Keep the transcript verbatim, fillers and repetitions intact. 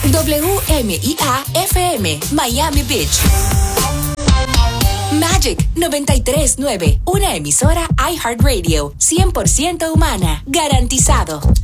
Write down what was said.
W M I A F M, Miami Beach. Magic noventa y tres punto nueve, una emisora iHeartRadio, cien por ciento humana, garantizado.